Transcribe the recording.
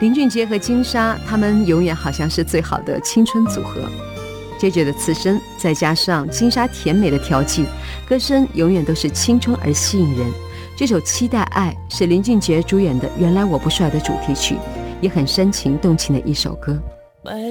林俊杰和金莎他们永远好像是最好的青春组合。JJ 的刺声再加上金莎甜美的调剂，歌声永远都是青春而吸引人。这首《期待爱》是林俊杰主演的《原来我不帅》的主题曲，也很深情动情的一首歌。